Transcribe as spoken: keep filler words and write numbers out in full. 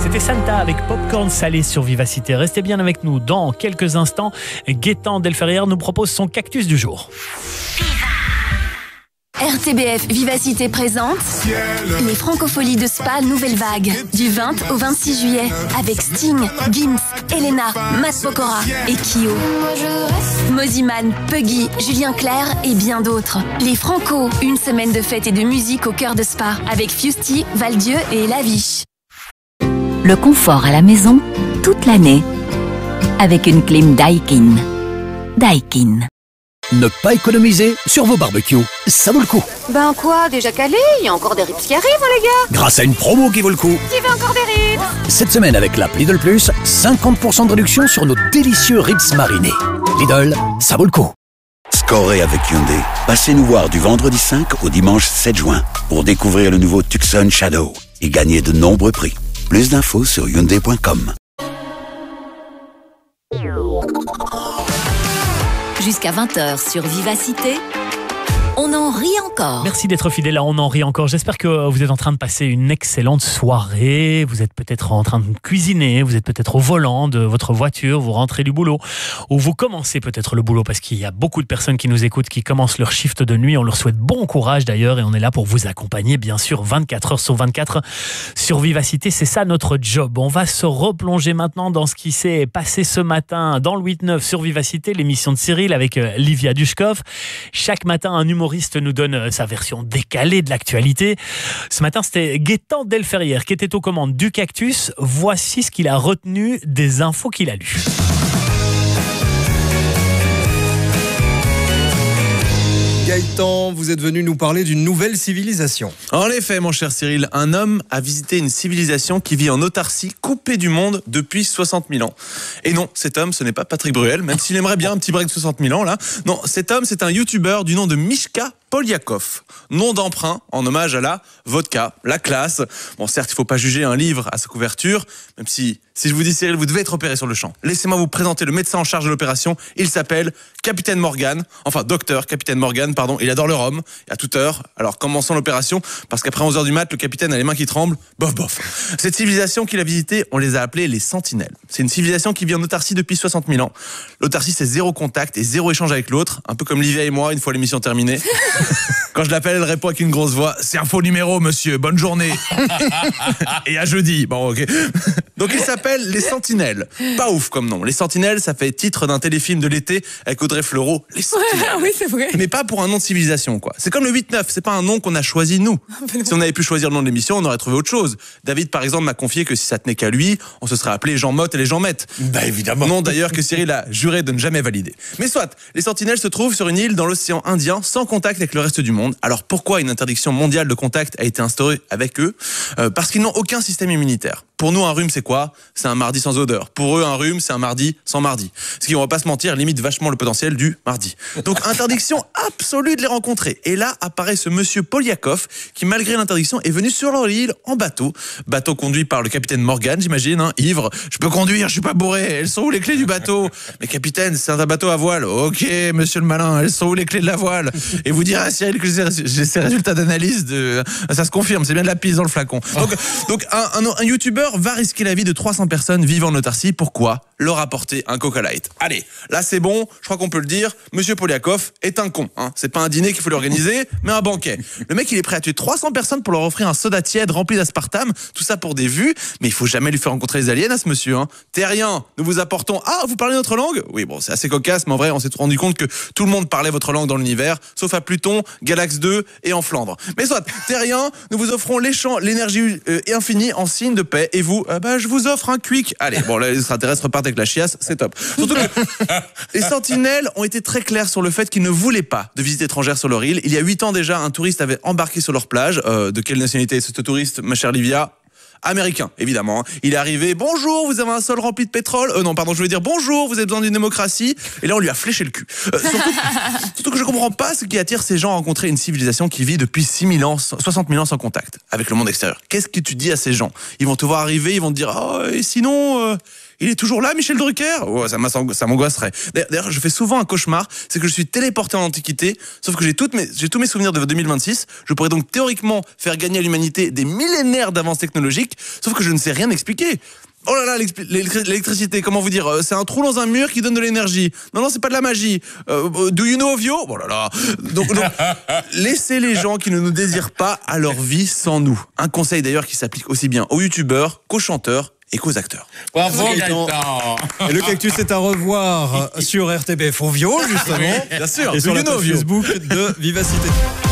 C'était Santa avec Popcorn salé sur Vivacité. Restez bien avec nous. Dans quelques instants, Gaëtan Delferrière nous propose son cactus du jour. R T B F Vivacité présente les Francopholies de Spa Nouvelle Vague du vingt au vingt-six juillet avec Sting, Gims, Elena, Matt Pokora et Kyo. Moziman, Puggy, Julien Clerc et bien d'autres. Les Franco, une semaine de fête et de musique au cœur de Spa avec Fusty, Valdieu et Laviche. Le confort à la maison toute l'année avec une clim Daikin. Daikin. Ne pas économiser sur vos barbecues, ça vaut le coup. Ben quoi, déjà calé? Il y a encore des ribs qui arrivent, hein, les gars. Grâce à une promo qui vaut le coup. Qui veut encore des ribs? Cette semaine avec l'app Lidl Plus, cinquante pour cent de réduction sur nos délicieux ribs marinés. Lidl, ça vaut le coup. Scorez avec Hyundai. Passez nous voir du vendredi cinq au dimanche sept juin pour découvrir le nouveau Tucson Shadow et gagner de nombreux prix. Plus d'infos sur hyundai point com. Jusqu'à vingt heures sur Vivacité, on en rit encore. Merci d'être fidèle à On en rit encore. J'espère que vous êtes en train de passer une excellente soirée. Vous êtes peut-être en train de cuisiner, vous êtes peut-être au volant de votre voiture, vous rentrez du boulot ou vous commencez peut-être le boulot parce qu'il y a beaucoup de personnes qui nous écoutent qui commencent leur shift de nuit. On leur souhaite bon courage d'ailleurs et on est là pour vous accompagner bien sûr vingt-quatre heures sur vingt-quatre sur Vivacité. C'est ça notre job. On va se replonger maintenant dans ce qui s'est passé ce matin dans le huit neuf sur Vivacité, l'émission de Cyril avec Livia Dushkov. Chaque matin, un humoriste nous donne sa version décalée de l'actualité. Ce matin, c'était Gaëtan Delferrière qui était aux commandes du Cactus. Voici ce qu'il a retenu des infos qu'il a lues. Gaëtan, vous êtes venu nous parler d'une nouvelle civilisation. En effet, mon cher Cyril, un homme a visité une civilisation qui vit en autarcie, coupée du monde depuis soixante mille ans. Et non, cet homme, ce n'est pas Patrick Bruel, même s'il aimerait bien un petit break de soixante mille ans, là. Non, cet homme, c'est un youtubeur du nom de Mishka Polyakov. Nom d'emprunt en hommage à la vodka, la classe. Bon, certes, il ne faut pas juger un livre à sa couverture, même si, si je vous dis Cyril, vous devez être opéré sur le champ. Laissez-moi vous présenter le médecin en charge de l'opération. Il s'appelle Capitaine Morgan, enfin docteur Capitaine Morgan, pardon. Il adore le rhum, et à toute heure. Alors commençons l'opération, parce qu'après onze heures du mat, le capitaine a les mains qui tremblent. Bof, bof. Cette civilisation qu'il a visitée, on les a appelées les Sentinelles. C'est une civilisation qui vit en autarcie depuis soixante mille ans. L'autarcie, c'est zéro contact et zéro échange avec l'autre, un peu comme Livia et moi, une fois l'émission terminée. Quand je l'appelle, elle répond avec une grosse voix. C'est un faux numéro, monsieur. Bonne journée. Et à jeudi. Bon, ok. Donc, il s'appelle les Sentinelles. Pas ouf comme nom. Les Sentinelles, ça fait titre d'un téléfilm de l'été avec Audrey Fleurot. Les Sentinelles. Ouais, oui, c'est vrai. Mais pas pour un nom de civilisation, quoi. C'est comme le huit neuf. C'est pas un nom qu'on a choisi, nous. Si on avait pu choisir le nom de l'émission, on aurait trouvé autre chose. David, par exemple, m'a confié que si ça tenait qu'à lui, on se serait appelé Jean Motte et les Jean Mettes. Bah, évidemment. Non, d'ailleurs, que Cyril a juré de ne jamais valider. Mais soit, les Sentinelles se trouvent sur une île dans l'océan Indien, sans contact avec le reste du monde. Alors pourquoi une interdiction mondiale de contact a été instaurée avec eux ? euh, Parce qu'ils n'ont aucun système immunitaire. Pour nous, un rhume, c'est quoi ? C'est un mardi sans odeur. Pour eux, un rhume, c'est un mardi sans mardi. Ce qui, on va pas se mentir, limite vachement le potentiel du mardi. Donc, interdiction absolue de les rencontrer. Et là, apparaît ce monsieur Polyakov, qui, malgré l'interdiction, est venu sur leur île en bateau. Bateau conduit par le capitaine Morgan, j'imagine, hein, ivre. Je peux conduire, je suis pas bourré. Elles sont où les clés du bateau ? Mais capitaine, c'est un bateau à voile. Ok, monsieur le malin, elles sont où les clés de la voile ? Et vous dire à Cyril que j'ai ces résultats d'analyse, de... ça se confirme, c'est bien de la pisse dans le flacon. Donc, donc un, un, un youtubeur va risquer la vie de trois cents personnes vivant en autarcie. Pourquoi ? Leur apporter un Coca Light. Allez, là c'est bon, je crois qu'on peut le dire, monsieur Polyakov est un con. Hein. C'est pas un dîner qu'il faut lui organiser, mais un banquet. Le mec, il est prêt à tuer trois cents personnes pour leur offrir un soda tiède rempli d'aspartame, tout ça pour des vues, mais il faut jamais lui faire rencontrer les aliens à ce monsieur. Hein. Terrien, nous vous apportons... Ah, vous parlez notre langue ? Oui, bon, c'est assez cocasse, mais en vrai, on s'est rendu compte que tout le monde parlait votre langue dans l'univers, sauf à Pluton, Galax deux et en Flandre. Mais soit, Terrien, nous vous offrons l'énergie euh, infinie en signe de paix, et vous, euh, bah, je vous offre un quick. Allez, bon, là, les extraterrestres repartent avec la chiasse, c'est top. Surtout que les Sentinelles ont été très clairs sur le fait qu'ils ne voulaient pas de visite étrangère sur leur île. Il y a huit ans déjà, un touriste avait embarqué sur leur plage. Euh, de quelle nationalité est ce touriste, ma chère Livia ? Américain, évidemment. Il est arrivé, bonjour, vous avez un sol rempli de pétrole. Euh, non, pardon, je voulais dire bonjour, vous avez besoin d'une démocratie. Et là, on lui a fléché le cul. Euh, surtout, surtout que je comprends pas ce qui attire ces gens à rencontrer une civilisation qui vit depuis six mille ans, soixante mille ans sans contact avec le monde extérieur. Qu'est-ce que tu dis à ces gens ? Ils vont te voir arriver, ils vont te dire, oh, et sinon, euh, il est toujours là, Michel Drucker? Oh, ça, ça m'angoisserait. D'ailleurs, je fais souvent un cauchemar, c'est que je suis téléporté en Antiquité, sauf que j'ai, toutes mes, j'ai tous mes souvenirs de deux mille vingt-six. Je pourrais donc théoriquement faire gagner à l'humanité des millénaires d'avances technologiques, sauf que je ne sais rien expliquer. Oh là là, l'électricité, comment vous dire, c'est un trou dans un mur qui donne de l'énergie. Non, non, c'est pas de la magie. Euh, do you know of you? Oh là là. Donc, donc laissez les gens qui ne nous désirent pas à leur vie sans nous. Un conseil d'ailleurs qui s'applique aussi bien aux youtubeurs qu'aux chanteurs et qu'aux acteurs. Bravo, Gaëtan. Et le cactus est à revoir sur R T B F Ovio, justement. Bien sûr. Et sur la page Facebook de Vivacité.